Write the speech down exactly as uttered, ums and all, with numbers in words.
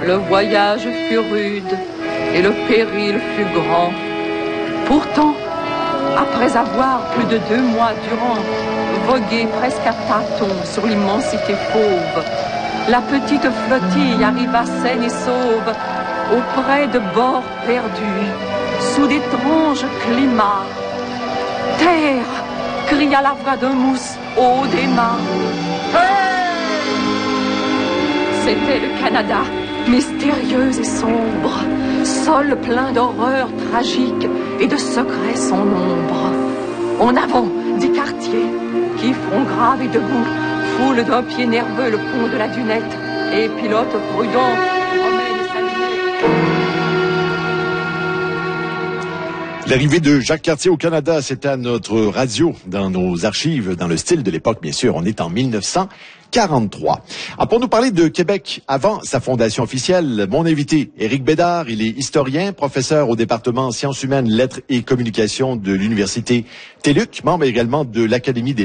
Le voyage fut rude et le péril fut grand. Pourtant, après avoir plus de deux mois durant vogué presque à tâtons sur l'immensité fauve, la petite flottille arriva saine et sauve auprès de bords perdus, sous d'étranges climats. « Terre !» cria la voix d'un mousse haut des mâts. Hey! C'était le Canada, mystérieux et sombre, sol plein d'horreurs tragiques et de secrets sans nombre. En avant, des quartiers qui, front grave et debout, foulent d'un pied nerveux le pont de la dunette et pilote prudent promène sa lunette. L'arrivée de Jacques Cartier au Canada, c'était à notre radio, dans nos archives, dans le style de l'époque, bien sûr. On est en mille neuf cent quarante-trois. Alors, pour nous parler de Québec avant sa fondation officielle, mon invité, Éric Bédard, il est historien, professeur au département sciences humaines, lettres et communications de l'Université TÉLUQ, membre également de l'Académie des